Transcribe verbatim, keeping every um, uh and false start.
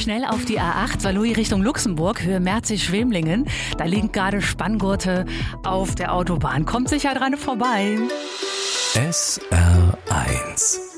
Schnell auf die A acht, Saarlouis Richtung Luxemburg, Höhe Merzig-Schwemlingen. Da liegen gerade Spanngurte auf der Autobahn. Kommt sicher dran vorbei. S R eins